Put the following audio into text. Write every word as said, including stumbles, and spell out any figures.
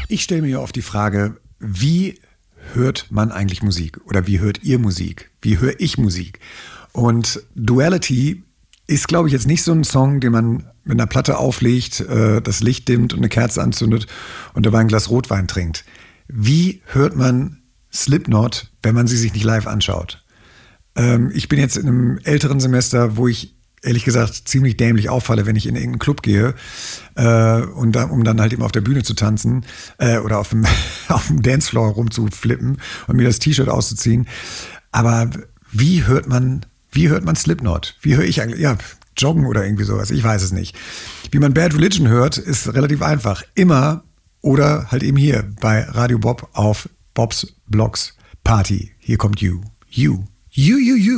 Ich stelle mir ja oft die Frage, wie hört man eigentlich Musik? Oder wie hört ihr Musik? Wie höre ich Musik? Und Duality ist, glaube ich, jetzt nicht so ein Song, den man mit einer Platte auflegt, äh, das Licht dimmt und eine Kerze anzündet und dabei ein Glas Rotwein trinkt. Wie hört man Slipknot, wenn man sie sich nicht live anschaut? Ähm, ich bin jetzt in einem älteren Semester, wo ich ehrlich gesagt ziemlich dämlich auffalle, wenn ich in irgendeinen Club gehe, äh, und da, um dann halt eben auf der Bühne zu tanzen äh, oder auf dem, auf dem Dancefloor rumzuflippen und mir das T-Shirt auszuziehen. Aber wie hört man, wie hört man Slipknot? Wie höre ich eigentlich? Ja, Joggen oder irgendwie sowas, ich weiß es nicht. Wie man Bad Religion hört, ist relativ einfach. Immer oder halt eben hier bei Radio Bob auf Bobs Blogs Party. Hier kommt You. You. You, you, you.